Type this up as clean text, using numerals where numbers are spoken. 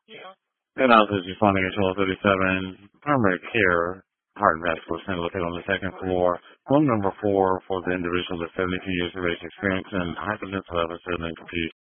And also, just finding a 1237 primary care heart and vascular center located on the second floor. Room number 4 for the individual with 72 years of age experience and hypertensive episodes and confusion.